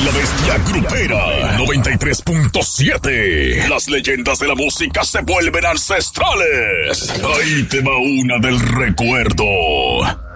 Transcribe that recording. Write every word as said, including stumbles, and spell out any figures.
la bestia grupera. noventa y tres punto siete. Las leyendas de la música se vuelven ancestrales. Ahí te va una del recuerdo.